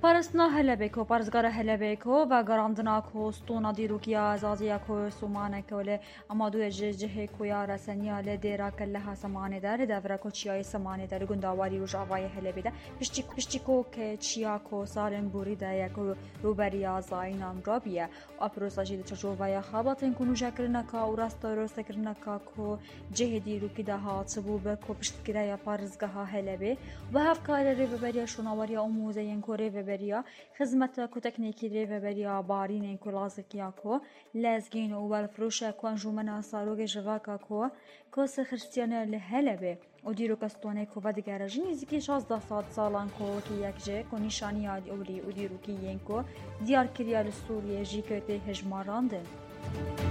پارستنا هلبکو پارزگار هلبکو و گراندنا کو ستونا دیروکیا ازازیا کو سومانه کوله اما دو جه کویا رسنیا ل دیرا کله سمانه دار دورا کو چیای سمانه دار گنداواری روج اوای هلبیده پشتی کو که چیا کو سالن بوری دا یکو روبریا زاینام رابیه اپروسا جید چجوویا خاباتن کنو جکرنا کا و راستا روستکرنا کا کو جه دیروکی ده ها صبوب کو پشتگیریا پارزگاه هلبه و هفکار ریبریا شوناوریا اموزه کوری وبریا خدمت کو تکنیکی ریبریا بارین کلاسیکیا کو لزگین و والفروش کو انجمن ساروگ جواکا کو خرستیانه لهلبه و دیرو کستونه کو و دیگر جنی زکی 16 سالان کو کی یک جه کو نشانی اولی و دیرو کی ین کو دیار کریا سوریه جی که هجماراندن